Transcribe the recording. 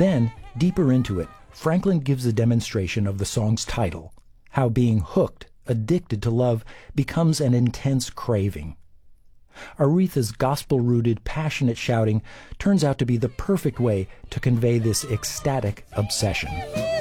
Then, deeper into it, Franklin gives a demonstration of the song's title, how being hooked, addicted to love, becomes an intense craving. Aretha's gospel-rooted, passionate shouting turns out to be the perfect way to convey this ecstatic obsession.